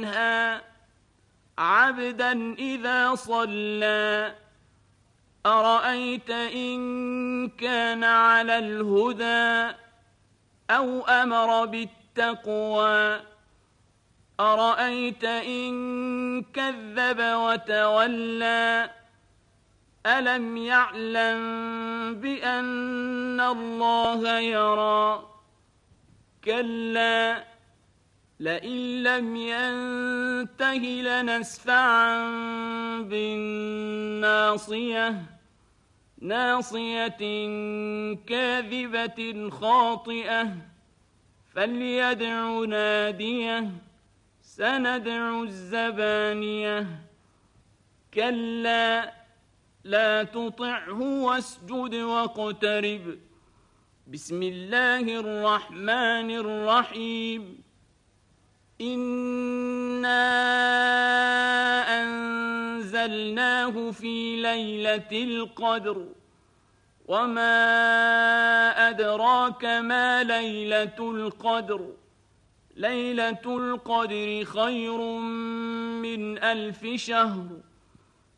ينهى عبدا إذا صلى أرأيت إن كان على الهدى أو أمر بالتقوى أرأيت إن كذب وتولى ألم يعلم بأن الله يرى كلا لئن لم ينته لنسفعا بالناصية ناصية كاذبة خاطئة فليدع ناديه سندع الزبانية كلا لا تطعه واسجد واقترب بسم الله الرحمن الرحيم إنا أنزلناه في ليلة القدر وما أدراك ما ليلة القدر ليلة القدر خير من 1000 شهر